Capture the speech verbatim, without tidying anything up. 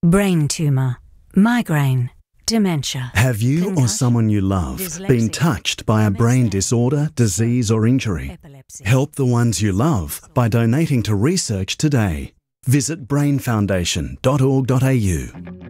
brain tumour, migraine, dementia. Have you or concussion, someone you love been dyslexia, touched by a brain M S A, disorder, disease or injury? epilepsy. Help the ones you love by donating to research today. Visit brain foundation dot org dot a u.